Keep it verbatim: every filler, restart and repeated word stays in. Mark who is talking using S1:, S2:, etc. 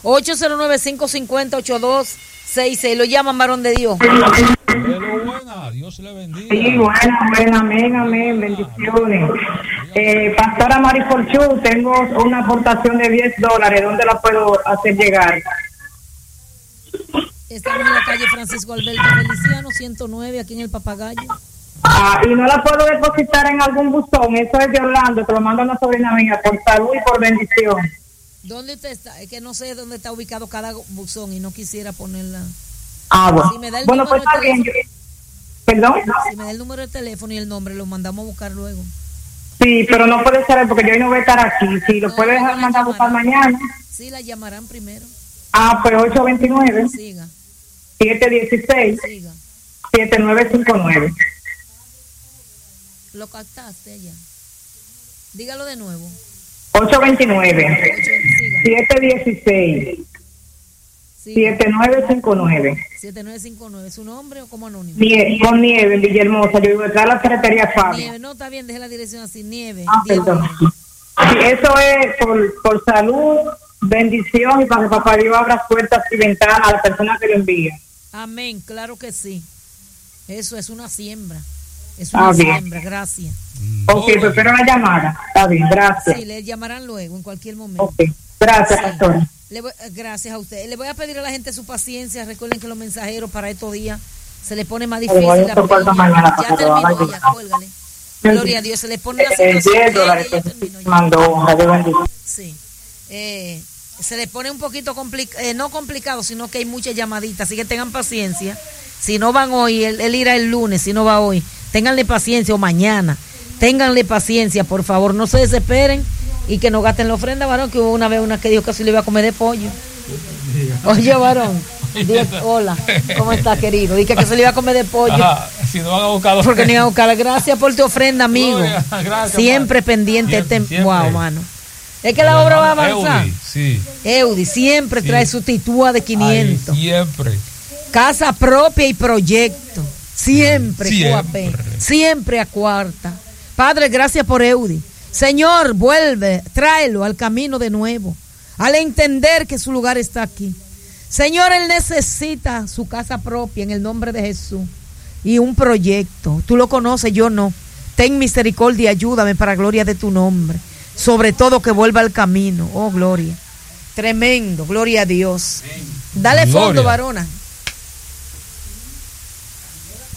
S1: ocho cero nueve, cinco cinco cero, ocho dos seis seis. Lo llaman varón de Dios.
S2: Pero buena, Dios le bendiga.
S3: Sí, buena, buena, amén, amén, bendiciones. Eh, Pastora Mari Forchú, tengo una aportación de diez dólares. ¿Dónde la puedo hacer llegar?
S1: Estamos en la calle Francisco Alberto Feliciano, ciento nueve, aquí en el Papagayo.
S3: Ah, y no la puedo depositar en algún buzón. Eso es de Orlando, te lo mando a una sobrina mía, por salud y por bendición.
S1: ¿Dónde usted está? Es que no sé dónde está ubicado cada buzón y no quisiera ponerla.
S3: Ah, bueno.
S1: Si me da el
S3: bueno,
S1: número
S3: pues está
S1: de
S3: bien.
S1: teléfono,
S3: ¿Perdón?
S1: Si me da el número de teléfono y el nombre, lo mandamos a buscar luego.
S3: Sí, pero no puede ser porque yo hoy no voy a estar aquí. Si lo
S1: No,
S3: puede dejar
S1: no
S3: mandar a buscar
S1: llamarán.
S3: mañana.
S1: Sí, la llamarán primero.
S3: Ah, pues ocho dos nueve,
S1: Siga,
S3: siete uno seis,
S1: siga.
S3: siete nueve cinco nueve.
S1: Lo captaste allá. Dígalo de nuevo.
S3: ocho dos nueve,
S1: Siga.
S3: siete uno seis,
S1: Siga.
S3: siete nueve cinco nueve.
S1: siete nueve cinco nueve. ¿Su nombre o como anónimo?
S3: Nie- con Nieve, en Villahermosa. Yo vivo detrás de la ferretería Fabio.
S1: Nieve, no, está bien, deje la dirección así. Nieve.
S3: Ah,
S1: diez
S3: perdón.
S1: dólares.
S3: Sí, eso es por, por salud, bendición y para que papá Dios abra puertas y ventanas a las personas que lo envían.
S1: Amén, claro que sí. Eso es una siembra. Es una
S3: Ah, bien.
S1: siembra, gracias.
S3: Ok, pues espero la llamada. Está bien, gracias.
S1: Sí, le llamarán luego, en cualquier momento.
S3: Ok, gracias,
S1: Sí.
S3: pastora.
S1: Le voy- gracias a usted. Le voy a pedir a la gente su paciencia. Recuerden que los mensajeros para estos días se les pone más difícil.
S3: voy a
S1: la
S3: tocar
S1: vida.
S3: mañana para
S1: Ya
S3: que lo haga
S1: terminó,
S3: yo.
S1: ya, cuélgale. Gloria a Dios, se les pone la
S3: Eh,
S1: situación.
S3: diez
S1: de
S3: dólares
S1: ella, ya
S3: que
S1: terminó ya.
S3: mandó, Radio Bendición.
S1: Sí. Eh, se les pone un poquito complicado, eh, no complicado, sino que hay muchas llamaditas, así que tengan paciencia. Si no van hoy, él, él irá el lunes, si no va hoy, ténganle paciencia o mañana. Ténganle paciencia, por favor, no se desesperen y que no gasten la ofrenda, varón, que hubo una vez una que dijo que se le iba a comer de pollo. Oye, varón, di- hola, ¿cómo estás, querido? Dije que se le iba a comer de pollo.
S2: Ajá, si no van a buscar
S1: Porque ni a buscar. Gracias por tu ofrenda, amigo.
S2: Gloria, gracias,
S1: Siempre
S2: padre.
S1: pendiente.
S2: Siempre,
S1: este,
S2: siempre.
S1: Wow, mano. Es que la obra va a avanzar.
S2: Eudi, sí.
S1: Eudi siempre
S2: Sí.
S1: trae su titúa de quinientos.
S2: Ay, siempre.
S1: Casa propia y proyecto. Siempre,
S2: Siempre.
S1: Cuapé. Siempre a cuarta. Padre, gracias por Eudi. Señor, vuelve, tráelo al camino de nuevo. Al entender que su lugar está aquí. Señor, él necesita su casa propia en el nombre de Jesús. Y un proyecto. Tú lo conoces, yo no. Ten misericordia, ayúdame para gloria de tu nombre. Sobre todo que vuelva al camino. Oh, gloria. Tremendo, gloria a Dios. Dale
S2: Gloria.
S1: fondo, varona.